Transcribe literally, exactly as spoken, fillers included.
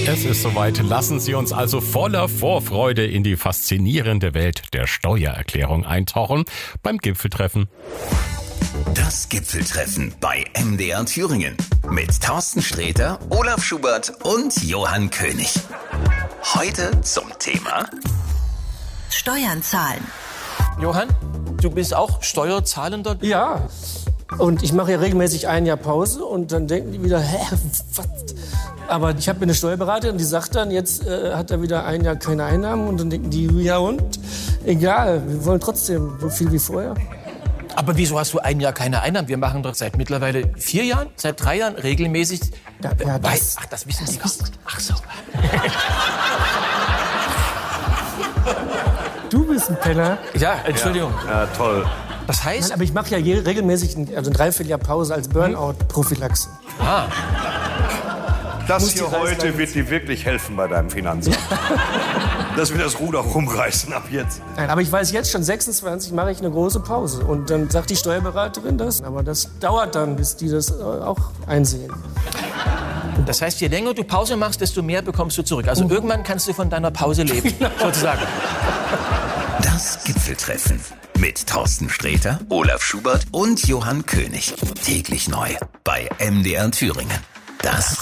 Es ist soweit. Lassen Sie uns also voller Vorfreude in die faszinierende Welt der Steuererklärung eintauchen beim Gipfeltreffen. Das Gipfeltreffen bei M D R Thüringen mit Thorsten Sträter, Olaf Schubert und Johann König. Heute zum Thema Steuern zahlen. Johann, du bist auch Steuerzahlender? Ja, und ich mache ja regelmäßig ein Jahr Pause und dann denken die wieder, hä, was? Aber ich habe eine Steuerberaterin, die sagt dann, jetzt äh, hat er wieder ein Jahr keine Einnahmen und dann denken die, ja und? Egal, wir wollen trotzdem so viel wie vorher. Aber wieso hast du ein Jahr keine Einnahmen? Wir machen doch seit mittlerweile vier Jahren, seit drei Jahren regelmäßig. Ja, ja, Bei, das, ach, das wissen das Sie wisst- gar nicht. Ach so. Du bist ein Penner. Ja, Entschuldigung. Ja, toll. Das heißt, Nein, aber ich mache ja je, regelmäßig ein, also ein Dreivierteljahr Pause als Burnout-Prophylaxe. Das Muss die hier Reißleine heute wird dir wirklich helfen bei deinem Finanzamt. Dass wir das Ruder rumreißen ab jetzt. Nein, aber ich weiß jetzt schon, sechsundzwanzig mache ich eine große Pause. Und dann sagt die Steuerberaterin das. Aber das dauert dann, bis die das äh, auch einsehen. das heißt, je länger du Pause machst, desto mehr bekommst du zurück. Also irgendwann kannst du von deiner Pause leben, sozusagen. das Gipfeltreffen mit Thorsten Sträter, Olaf Schubert und Johann König. Täglich neu bei M D R Thüringen. Das